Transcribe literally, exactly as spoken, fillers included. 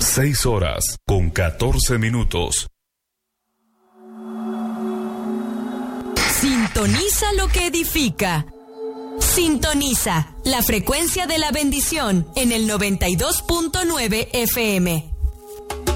Seis horas con catorce minutos. Sintoniza lo que edifica. Sintoniza la frecuencia de la bendición en el noventa y dos punto nueve F M.